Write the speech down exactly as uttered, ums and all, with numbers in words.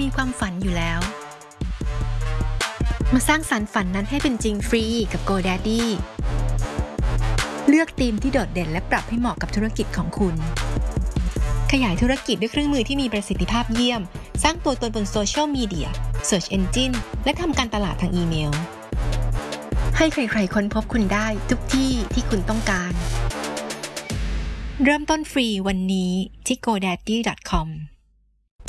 มีความฝันอยู่แล้วมาสร้างสรรค์ฝันนั้นให้เป็นจริงฟรีกับ GoDaddy เลือกธีมที่โดดเด่นและปรับให้เหมาะกับธุรกิจของคุณขยายธุรกิจด้วยเครื่องมือที่มีประสิทธิภาพเยี่ยมสร้างตัวตนบนโซเชียลมีเดีย Search Engine และทำการตลาดทางอีเมลให้ใครๆค้นพบคุณได้ทุกที่ที่คุณต้องการเริ่มต้นฟรีวันนี้ที่ โกแดดดี้ ดอท คอม